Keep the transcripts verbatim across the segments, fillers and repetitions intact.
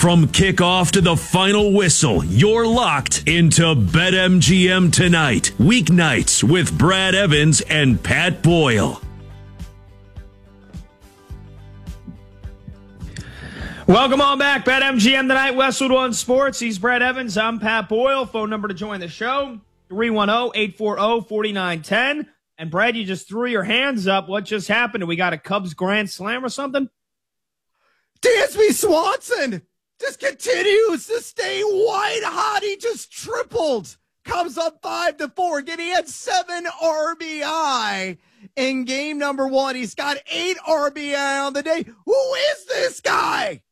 From kickoff to the final whistle, you're locked into BetMGM Tonight. Weeknights with Brad Evans and Pat Boyle. Welcome on back. BetMGM Tonight, Westwood One Sports. He's Brad Evans. I'm Pat Boyle. Phone number to join the show, three one zero, eight four zero, four nine one zero. And Brad, you just threw your hands up. What just happened? We got a Cubs grand slam or something? Dansby Swanson just continues to stay white hot. He just tripled. Comes up five to four. Again, he had seven R B I in game number one. He's got eight R B I on the day. Who is this guy?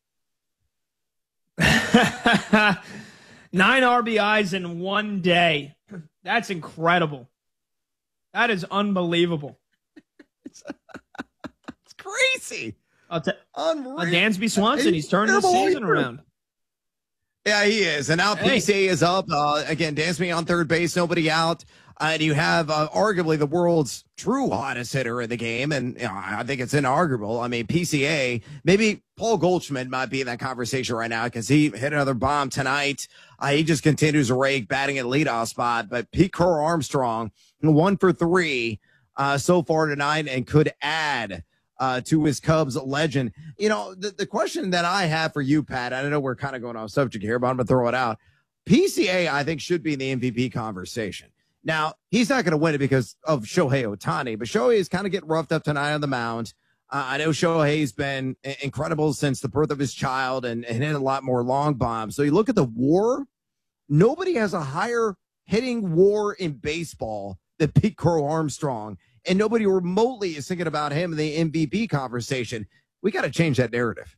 Nine R B Is in one day. That's incredible. That is unbelievable. it's, it's crazy. I'll t- Unreal. Uh, Dansby Swanson, he's turning the season around. Yeah, he is. And now hey. P C A is up. Uh, again, Dansby on third base, nobody out. Uh, and you have uh, arguably the world's true hottest hitter in the game. And you know, I think it's inarguable. I mean, P C A, maybe Paul Goldschmidt might be in that conversation right now because he hit another bomb tonight. Uh, he just continues to rake, batting at leadoff spot. But Pete Crow Armstrong, one for three uh, so far tonight and could add uh, to his Cubs legend. You know, the, the question that I have for you, Pat, I know we're kind of going off subject here, but I'm going to throw it out. P C A, I think, should be in the M V P conversation. Now, he's not going to win it because of Shohei Ohtani, but Shohei is kind of getting roughed up tonight on the mound. Uh, I know Shohei's been incredible since the birth of his child and, and hit a lot more long bombs. So you look at the WAR, nobody has a higher hitting WAR in baseball than Pete Crow Armstrong, and nobody remotely is thinking about him in the M V P conversation. We got to change that narrative.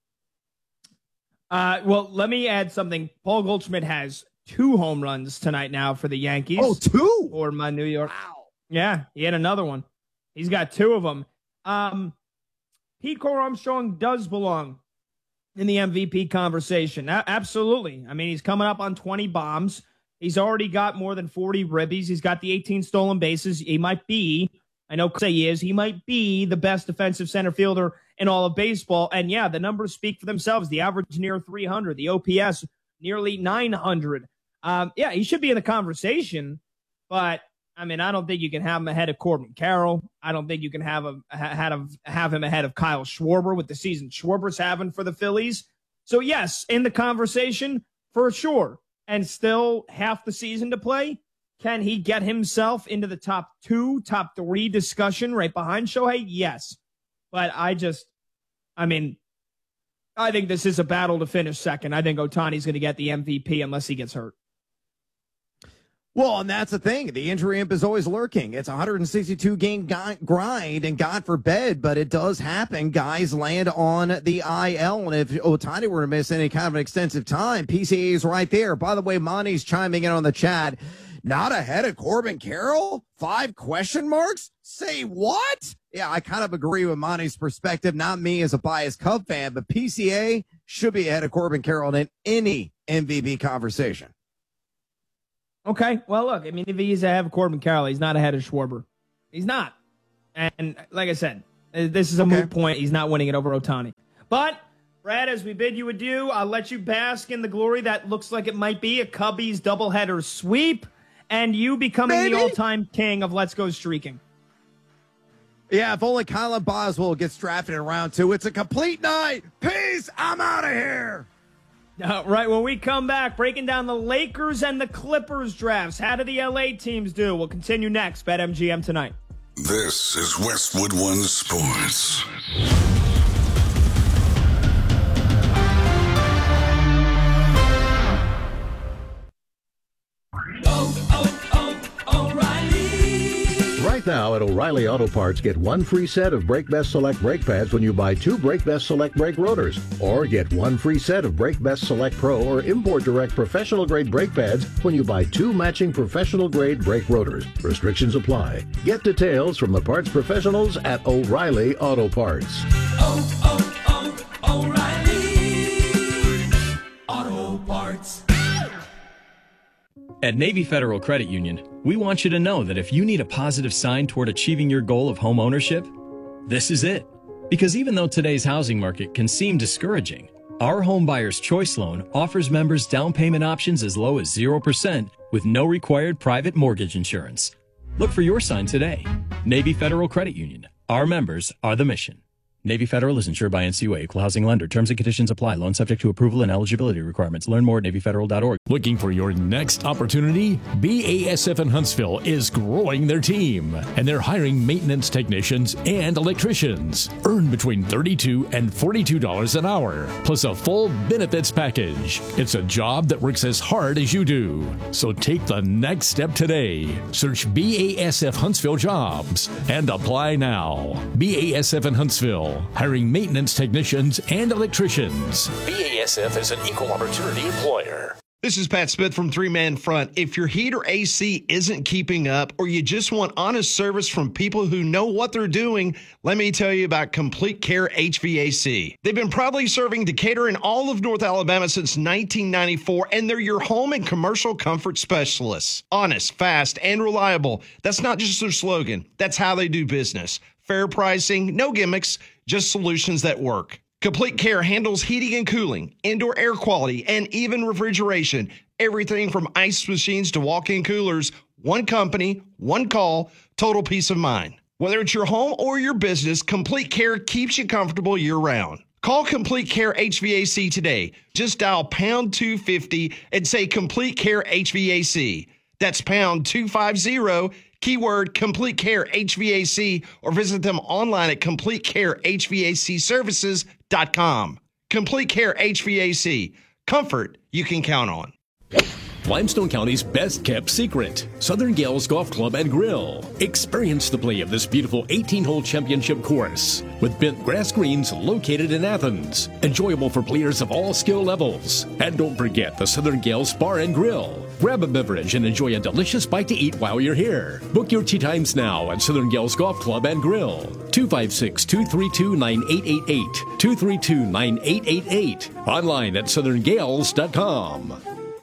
Uh, well, let me add something. Paul Goldschmidt has two home runs tonight now for the Yankees. Oh, two? Or my New York. Wow. Yeah, he had another one. He's got two of them. Um, Pete Crow Armstrong does belong in the M V P conversation. A- absolutely. I mean, he's coming up on twenty bombs. He's already got more than forty ribbies. He's got the eighteen stolen bases. He might be, I know say he is, he might be the best defensive center fielder in all of baseball. And yeah, the numbers speak for themselves. The average near three hundred, the O P S nearly nine hundred. Um, yeah, he should be in the conversation, but I mean, I don't think you can have him ahead of Corbin Carroll. I don't think you can have him have, have him ahead of Kyle Schwarber with the season Schwarber's having for the Phillies. So yes, in the conversation for sure, and still half the season to play. Can he get himself into the top two, top three discussion right behind Shohei? Yes, but I just, I mean, I think this is a battle to finish second. I think Ohtani's going to get the M V P unless he gets hurt. Well, and that's the thing. The injury imp is always lurking. It's a one hundred sixty-two game grind, and God forbid, but it does happen. Guys land on the I L, and if Ohtani were to miss any kind of an extensive time, P C A is right there. By the way, Monty's chiming in on the chat. Not ahead of Corbin Carroll? Five question marks? Say what? Yeah, I kind of agree with Monty's perspective. Not me as a biased Cub fan, but P C A should be ahead of Corbin Carroll in any M V P conversation. Okay, well, look, I mean, if he's ahead of Corbin Carroll, he's not ahead of Schwarber. He's not. And like I said, this is a okay. moot point. He's not winning it over Ohtani. But, Brad, as we bid you adieu, I'll let you bask in the glory that looks like it might be a Cubbies doubleheader sweep, and you becoming Maybe. the all-time king of Let's Go Streaking. Yeah, if only Kylan Boswell gets drafted in round two. It's a complete night. Peace. I'm out of here. Uh, right, when we come back, breaking down the Lakers and the Clippers drafts. How do the L A teams do? We'll continue next. BetMGM Tonight. This is Westwood One Sports. Right now at O'Reilly Auto Parts, get one free set of Brake Best Select brake pads when you buy two Brake Best Select brake rotors. Or get one free set of Brake Best Select Pro or Import Direct professional grade brake pads when you buy two matching professional grade brake rotors. Restrictions apply. Get details from the parts professionals at O'Reilly Auto Parts. Oh, oh, oh, O'Reilly Auto Parts. At Navy Federal Credit Union, we want you to know that if you need a positive sign toward achieving your goal of home ownership, this is it. Because even though today's housing market can seem discouraging, Our Home Buyer's Choice Loan offers members down payment options as low as zero percent with no required private mortgage insurance. Look for your sign today. Navy Federal Credit Union. Our members are the mission. Navy Federal is insured by N C U A, Equal Housing Lender. Terms and conditions apply. Loan subject to approval and eligibility requirements. Learn more at navy federal dot org. Looking for your next opportunity? B A S F in Huntsville is growing their team, and they're hiring maintenance technicians and electricians. Earn between thirty-two dollars and forty-two dollars an hour, plus a full benefits package. It's a job that works as hard as you do. So take the next step today. Search B A S F Huntsville Jobs and apply now. B A S F in Huntsville, hiring maintenance technicians and electricians. B A S F is an equal opportunity employer. This is Pat Smith from Three Man Front. If your heat or A C isn't keeping up, or you just want honest service from people who know what they're doing, let me tell you about Complete Care H V A C. They've been proudly serving Decatur and all of North Alabama since nineteen ninety-four, and they're your home and commercial comfort specialists. Honest, fast, and reliable. That's not just their slogan. That's how they do business. Fair pricing, no gimmicks, just solutions that work. Complete Care handles heating and cooling, indoor air quality, and even refrigeration. Everything from ice machines to walk-in coolers. One company, one call, total peace of mind. Whether it's your home or your business, Complete Care keeps you comfortable year-round. Call Complete Care H V A C today. Just dial pound two fifty and say Complete Care H V A C. That's pound two fifty, keyword Complete Care H V A C, or visit them online at complete care h v a c services dot com. Complete Care H V A C. Comfort you can count on. Limestone County's best-kept secret, Southern Gales Golf Club and Grill. Experience the play of this beautiful eighteen-hole championship course with bent grass greens located in Athens. Enjoyable for players of all skill levels. And don't forget the Southern Gales Bar and Grill. Grab a beverage and enjoy a delicious bite to eat while you're here. Book your tee times now at Southern Gales Golf Club and Grill. two five six, two three two, nine eight eight eight. two three two, nine eight eight eight. Online at southern gales dot com.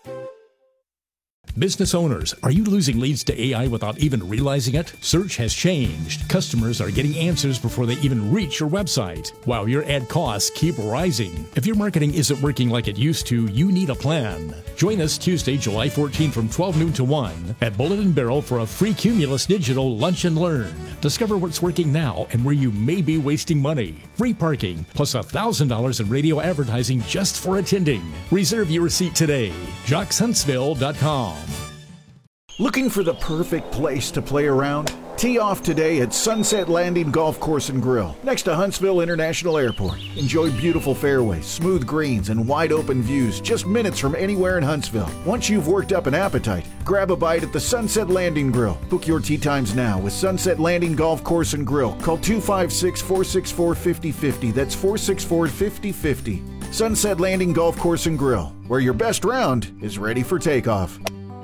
Business owners, are you losing leads to A I without even realizing it? Search has changed. Customers are getting answers before they even reach your website, while your ad costs keep rising. If your marketing isn't working like it used to, you need a plan. Join us Tuesday, July fourteenth from twelve noon to one at Bullet and Barrel for a free Cumulus Digital Lunch and Learn. Discover what's working now and where you may be wasting money. Free parking, plus one thousand dollars in radio advertising just for attending. Reserve your seat today. jocks huntsville dot com. Looking for the perfect place to play around? Tee off today at Sunset Landing Golf Course and Grill, next to Huntsville International Airport. Enjoy beautiful fairways, smooth greens, and wide open views just minutes from anywhere in Huntsville. Once you've worked up an appetite, grab a bite at the Sunset Landing Grill. Book your tee times now with Sunset Landing Golf Course and Grill. Call two five six, four six four, five oh five oh. That's four six four, five oh five oh. Sunset Landing Golf Course and Grill, where your best round is ready for takeoff.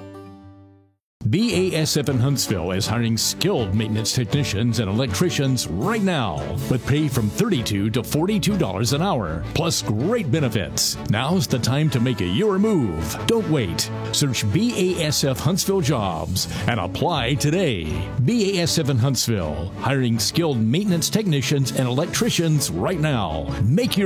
B A S F in Huntsville is hiring skilled maintenance technicians and electricians right now with pay from thirty-two dollars to forty-two dollars an hour, plus great benefits. Now's the time to make a your move. Don't wait. Search B A S F Huntsville Jobs and apply today. B A S F in Huntsville, hiring skilled maintenance technicians and electricians right now. Make your